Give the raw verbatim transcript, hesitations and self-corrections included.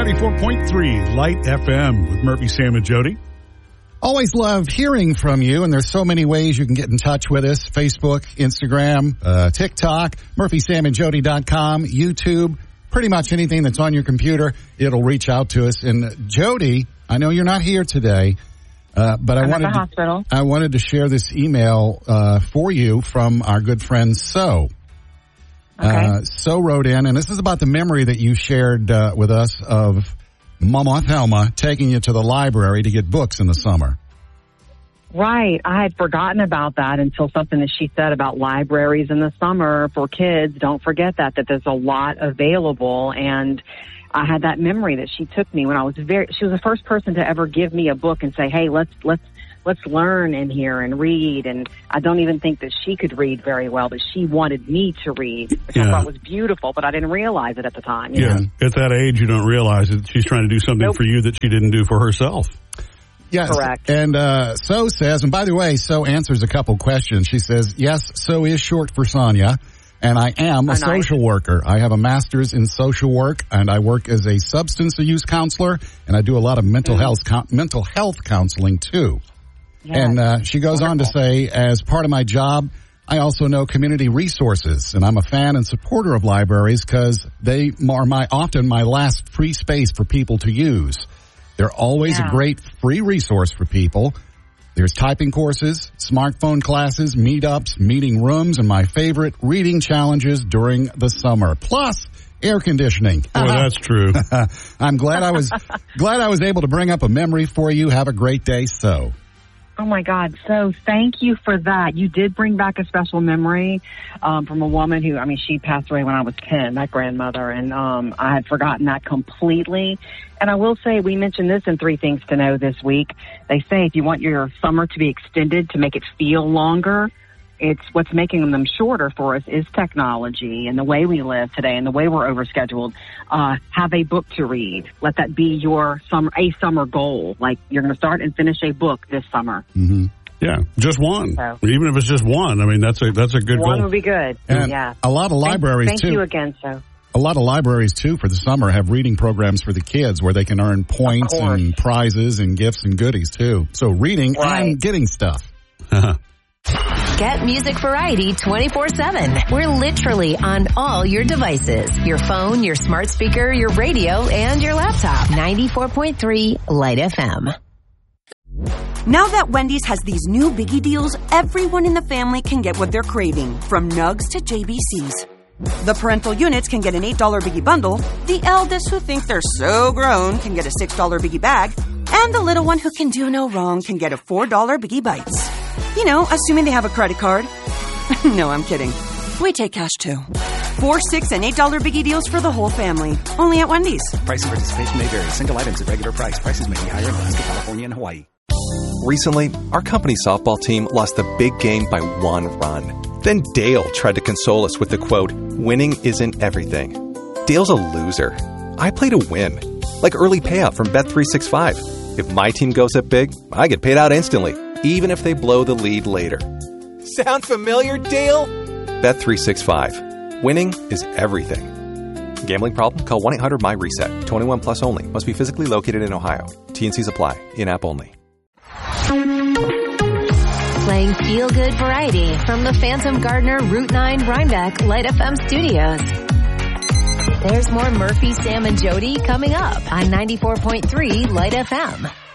ninety-four point three Light F M with Murphy, Sam, and Jody. Always love hearing from you, and there's so many ways you can get in touch with us. Facebook, Instagram, uh, TikTok, Murphy Sam and Jody dot com, YouTube, pretty much anything that's on your computer, it'll reach out to us. And Jody, I know you're not here today, uh, but I I'm wanted at the hospital. To, I wanted to share this email uh, for you from our good friend So. Okay. Uh, So wrote in, and this is about the memory that you shared uh, with us of Mama Thelma taking you to the library to get books in the summer. Right. I had forgotten about that until something that she said about libraries in the summer for kids. Don't forget that, that there's a lot available. And I had that memory that she took me when I was very, she was the first person to ever give me a book and say, hey, let's, let's, let's learn in here and read. And I don't even think that she could read very well, but she wanted me to read, which Yeah. I thought was beautiful, but I didn't realize it at the time. You Yeah, know? at that age, you don't realize that she's trying to do something Nope. for you that she didn't do for herself. Yes. Correct. And uh, So says, and by the way, So answers a couple questions. She says, yes, So is short for Sonia, and I am a Oh, nice. social worker. I have a master's in social work, and I work as a substance use counselor, and I do a lot of mental Mm. health co- mental health counseling, too. Yes. And uh, she goes on to say, as part of my job, I also know community resources, and I'm a fan and supporter of libraries because they are my often my last free space for people to use. They're always Yeah. a great free resource for people. There's typing courses, smartphone classes, meetups, meeting rooms, and my favorite, reading challenges during the summer. Plus, air conditioning. Oh, that's true. I'm glad I was glad I was able to bring up a memory for you. Have a great day, So. Oh, my God. So thank you for that. You did bring back a special memory um, from a woman who, I mean, she passed away when I was ten, that grandmother, and um, I had forgotten that completely. And I will say, we mentioned this in Three Things to Know this week. They say if you want your summer to be extended, to make it feel longer, it's what's making them shorter for us is technology and the way we live today and the way we're overscheduled. Uh, have a book to read. Let that be your summer, a summer goal. Like you're going to start and finish a book this summer. Mm-hmm. Yeah, just one. So. Even if it's just one, I mean, that's a that's a good One goal. would be good. And Yeah. a lot of libraries, Thank, thank too. you again, so. A lot of libraries, too, for the summer have reading programs for the kids where they can earn points course. and prizes and gifts and goodies, too. So reading Right. and getting stuff. Get music variety twenty-four seven. We're literally on all your devices. Your phone, your smart speaker, your radio, and your laptop. ninety-four point three Light F M. Now that Wendy's has these new biggie deals, everyone in the family can get what they're craving, from nugs to J B Cs. The parental units can get an eight dollar biggie bundle, the eldest who think they're so grown can get a six dollar biggie bag, and the little one who can do no wrong can get a four dollar biggie bites. You know, assuming they have a credit card. No, I'm kidding. We take cash too. Four, six, and eight dollar biggie deals for the whole family. Only at Wendy's. Price and participation may vary. Single items at regular price. Prices may be higher in Alaska, California, and Hawaii. Recently, our company softball team lost a big game by one run. Then Dale tried to console us with the quote, "Winning isn't everything." Dale's a loser. I play to win. Like early payout from Bet three sixty-five. If my team goes up big, I get paid out instantly, even if they blow the lead later. Sound familiar, Dale? Bet three sixty-five. Winning is everything. Gambling problem? Call one eight hundred M Y reset. twenty-one plus only. Must be physically located in Ohio. T and Cs apply. In-app only. Playing feel-good variety from the Phantom Gardener Route nine Rhinebeck Light F M studios. There's more Murphy, Sam, and Jody coming up on ninety-four point three Light F M.